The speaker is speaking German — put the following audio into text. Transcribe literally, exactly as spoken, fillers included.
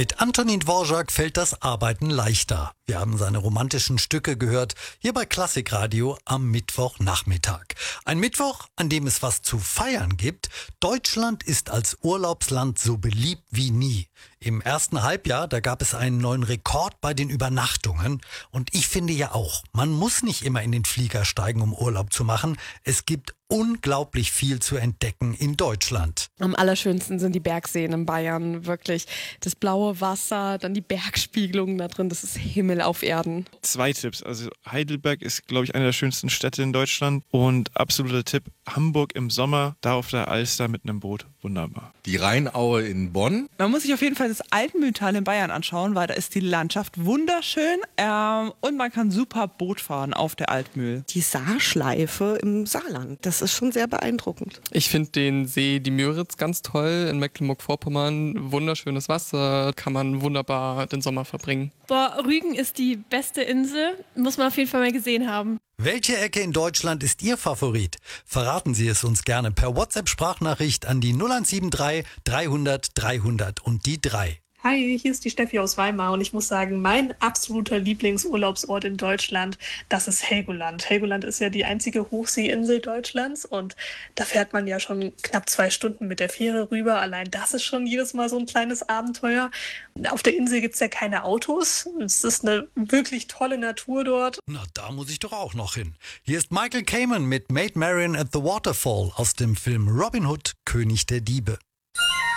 Mit Antonin Dvorak fällt das Arbeiten leichter. Wir haben seine romantischen Stücke gehört, hier bei Klassikradio am Mittwochnachmittag. Ein Mittwoch, an dem es was zu feiern gibt. Deutschland ist als Urlaubsland so beliebt wie nie. Im ersten Halbjahr, da gab es einen neuen Rekord bei den Übernachtungen. Und ich finde ja auch, man muss nicht immer in den Flieger steigen, um Urlaub zu machen. Es gibt unglaublich viel zu entdecken in Deutschland. Am allerschönsten sind die Bergseen in Bayern, wirklich. Das blaue Wasser, dann die Bergspiegelungen da drin, das ist Himmel auf Erden. Zwei Tipps, also Heidelberg ist, glaube ich, eine der schönsten Städte in Deutschland und absoluter Tipp, Hamburg im Sommer, da auf der Alster mit einem Boot, wunderbar. Die Rheinaue in Bonn. Man muss sich auf jeden Fall das Altmühltal in Bayern anschauen, weil da ist die Landschaft wunderschön ähm, und man kann super Boot fahren auf der Altmühl. Die Saarschleife im Saarland, das ist schon sehr beeindruckend. Ich finde den See, die Müritz, ganz toll in Mecklenburg-Vorpommern. Wunderschönes Wasser, kann man wunderbar den Sommer verbringen. Boah, Rügen ist die beste Insel, muss man auf jeden Fall mal gesehen haben. Welche Ecke in Deutschland ist Ihr Favorit? Verraten Sie es uns gerne per WhatsApp-Sprachnachricht an die null eins sieben drei dreihundert dreihundert und die drei. Hi, hier ist die Steffi aus Weimar und ich muss sagen, mein absoluter Lieblingsurlaubsort in Deutschland, das ist Helgoland. Helgoland ist ja die einzige Hochseeinsel Deutschlands und da fährt man ja schon knapp zwei Stunden mit der Fähre rüber. Allein das ist schon jedes Mal so ein kleines Abenteuer. Auf der Insel gibt es ja keine Autos. Es ist eine wirklich tolle Natur dort. Na, da muss ich doch auch noch hin. Hier ist Michael Kamen mit Maid Marian at the Waterfall aus dem Film Robin Hood, König der Diebe.